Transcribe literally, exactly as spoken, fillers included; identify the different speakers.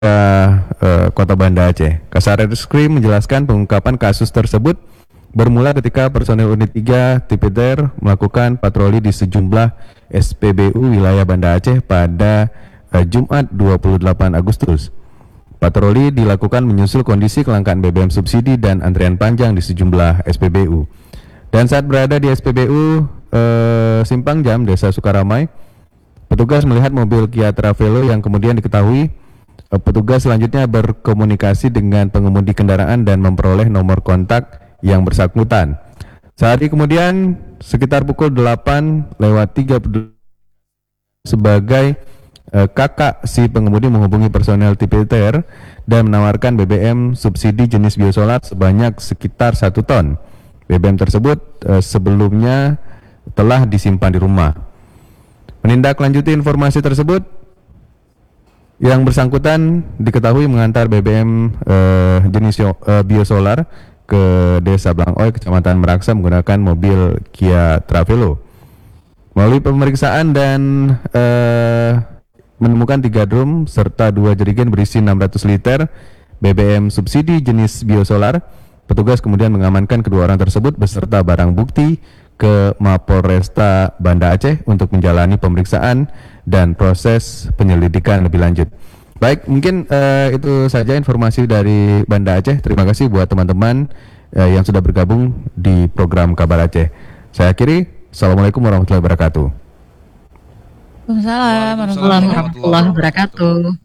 Speaker 1: uh, Kota Banda Aceh. Kasareskrim menjelaskan pengungkapan kasus tersebut bermula ketika personel unit tiga Tipiter melakukan patroli di sejumlah S P B U wilayah Banda Aceh pada uh, Jumat dua puluh delapan Agustus. Patroli dilakukan menyusul kondisi kelangkaan B B M subsidi dan antrian panjang di sejumlah S P B U. Dan saat berada di S P B U uh, Simpang Jam, Desa Sukaramai, petugas melihat mobil Kia Travelo yang kemudian diketahui petugas selanjutnya berkomunikasi dengan pengemudi kendaraan dan memperoleh nomor kontak yang bersangkutan. Sehari kemudian sekitar pukul delapan lewat tiga puluh sebagai eh, kakak si pengemudi menghubungi personel Tipiter dan menawarkan B B M subsidi jenis biosolar sebanyak sekitar satu ton. B B M tersebut eh, sebelumnya telah disimpan di rumah. Menindaklanjuti informasi tersebut, yang bersangkutan diketahui mengantar B B M eh, jenis eh, biosolar ke Desa Blangoy, Kecamatan Meraksa menggunakan mobil Kia Travelo. Melalui pemeriksaan dan eh, menemukan tiga drum serta dua jerigen berisi enam ratus liter B B M subsidi jenis biosolar, petugas kemudian mengamankan kedua orang tersebut beserta barang bukti ke Mapolresta Banda Aceh untuk menjalani pemeriksaan dan proses penyelidikan lebih lanjut. Baik, mungkin uh, itu saja informasi dari Banda Aceh. Terima kasih buat teman-teman uh, yang sudah bergabung di program Kabar Aceh. Saya akhiri. Assalamualaikum warahmatullahi wabarakatuh.
Speaker 2: Waalaikumsalam warahmatullahi wabarakatuh.